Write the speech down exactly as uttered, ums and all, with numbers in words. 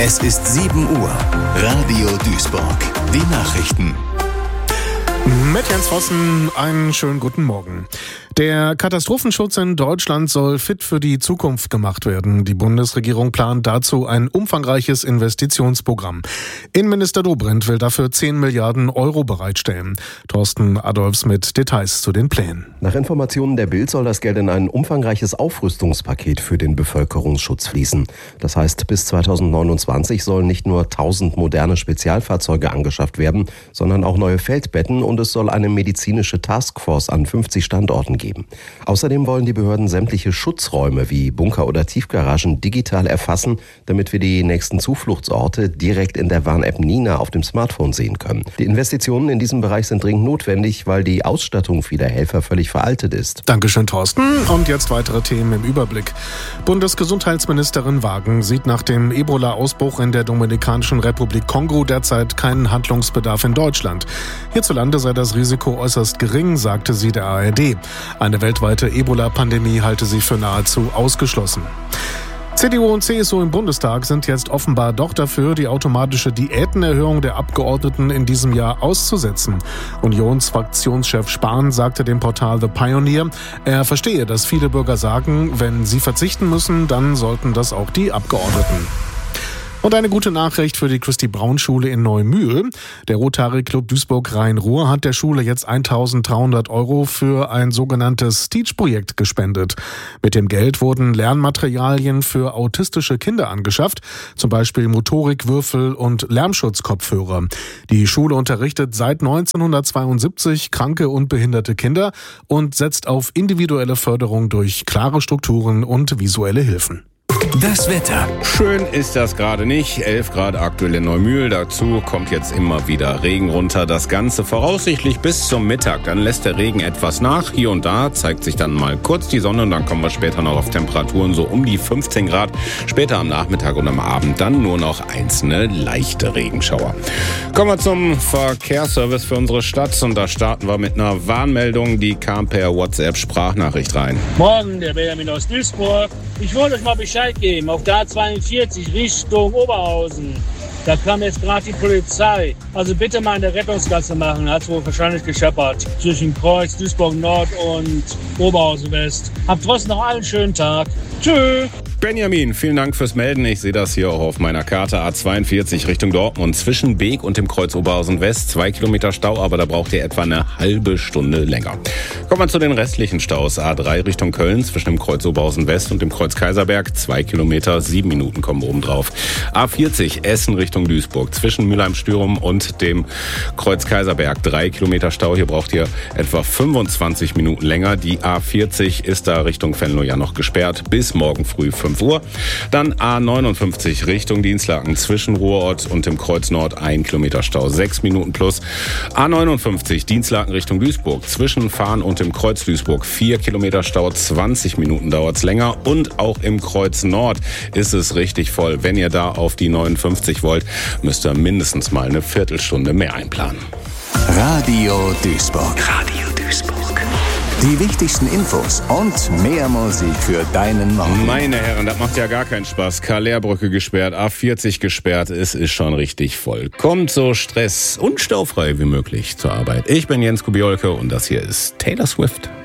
Es ist sieben Uhr. Radio Duisburg. Die Nachrichten. Mit Jens Vossen, einen schönen guten Morgen. Der Katastrophenschutz in Deutschland soll fit für die Zukunft gemacht werden. Die Bundesregierung plant dazu ein umfangreiches Investitionsprogramm. Innenminister Dobrindt will dafür zehn Milliarden Euro bereitstellen. Thorsten Adolfs mit Details zu den Plänen. Nach Informationen der Bild soll das Geld in ein umfangreiches Aufrüstungspaket für den Bevölkerungsschutz fließen. Das heißt, bis zweitausendneunundzwanzig sollen nicht nur tausend moderne Spezialfahrzeuge angeschafft werden, sondern auch neue Feldbetten, und es soll eine medizinische Taskforce an fünfzig Standorten geben. Außerdem wollen die Behörden sämtliche Schutzräume wie Bunker oder Tiefgaragen digital erfassen, damit wir die nächsten Zufluchtsorte direkt in der Warn-App Nina auf dem Smartphone sehen können. Die Investitionen in diesem Bereich sind dringend notwendig, weil die Ausstattung vieler Helfer völlig veraltet ist. Dankeschön, Thorsten. Und jetzt weitere Themen im Überblick. Bundesgesundheitsministerin Wagen sieht nach dem Ebola-Ausbruch in der Dominikanischen Republik Kongo derzeit keinen Handlungsbedarf in Deutschland. Hierzulande sei das Risiko äußerst gering, sagte sie der A R D. Eine weltweite Ebola-Pandemie halte sie für nahezu ausgeschlossen. C D U und C S U im Bundestag sind jetzt offenbar doch dafür, die automatische Diätenerhöhung der Abgeordneten in diesem Jahr auszusetzen. Unionsfraktionschef Spahn sagte dem Portal The Pioneer, er verstehe, dass viele Bürger sagen, wenn sie verzichten müssen, dann sollten das auch die Abgeordneten. Und eine gute Nachricht für die Christi-Braun-Schule in Neumühl. Der Rotary Club Duisburg-Rhein-Ruhr hat der Schule jetzt eintausenddreihundert Euro für ein sogenanntes Teach-Projekt gespendet. Mit dem Geld wurden Lernmaterialien für autistische Kinder angeschafft, zum Beispiel Motorikwürfel und Lärmschutzkopfhörer. Die Schule unterrichtet seit neunzehnhundertzweiundsiebzig kranke und behinderte Kinder und setzt auf individuelle Förderung durch klare Strukturen und visuelle Hilfen. Das Wetter. Schön ist das gerade nicht. elf Grad aktuell in Neumühl. Dazu kommt jetzt immer wieder Regen runter. Das Ganze voraussichtlich bis zum Mittag. Dann lässt der Regen etwas nach. Hier und da zeigt sich dann mal kurz die Sonne. Und dann kommen wir später noch auf Temperaturen so um die fünfzehn Grad. Später am Nachmittag und am Abend dann nur noch einzelne leichte Regenschauer. Kommen wir zum Verkehrsservice für unsere Stadt. Und da starten wir mit einer Warnmeldung. Die kam per WhatsApp-Sprachnachricht rein. Morgen, der Benjamin aus Duisburg. Ich wollte euch mal Bescheid geben, auf der A zweiundvierzig Richtung Oberhausen. Da kam jetzt gerade die Polizei. Also bitte mal eine Rettungsgasse machen. Hat es wohl wahrscheinlich gescheppert. Zwischen Kreuz, Duisburg Nord und Oberhausen West. Habt trotzdem noch einen schönen Tag. Tschüss. Benjamin, vielen Dank fürs Melden. Ich sehe das hier auch auf meiner Karte. A zweiundvierzig Richtung Dortmund. Zwischen Beek und dem Kreuz Oberhausen West. Zwei Kilometer Stau, aber da braucht ihr etwa eine halbe Stunde länger. Kommen wir zu den restlichen Staus. A drei Richtung Köln zwischen dem Kreuz Oberhausen West und dem Kreuz Kaiserberg. Zwei Kilometer, sieben Minuten kommen oben drauf. A vierzig Essen Richtung Duisburg. Zwischen Mülheim-Stürum und dem Kreuz Kaiserberg. Drei Kilometer Stau. Hier braucht ihr etwa fünfundzwanzig Minuten länger. Die A vierzig ist da Richtung Venlo ja noch gesperrt. Bis morgen früh fünf Uhr. Dann A neunundfünfzig Richtung Dienstlaken zwischen Ruhrort und dem Kreuz Nord. Ein Kilometer Stau. Sechs Minuten plus. A neunundfünfzig Dienstlaken Richtung Duisburg. Zwischen Fahn und dem Kreuz Duisburg. Vier Kilometer Stau. zwanzig Minuten dauert's länger. Und auch im Kreuz Nord ist es richtig voll. Wenn ihr da auf die neunundfünfzig wollt, müsst ihr mindestens mal eine Viertelstunde mehr einplanen. Radio Duisburg. Radio Duisburg. Die wichtigsten Infos und mehr Musik für deinen Morgen. Meine Herren, das macht ja gar keinen Spaß. Karl-Lehr-Brücke gesperrt, A vierzig gesperrt. Es ist schon richtig voll. Kommt so stress- und staufrei wie möglich zur Arbeit. Ich bin Jens Kubiolke und das hier ist Taylor Swift.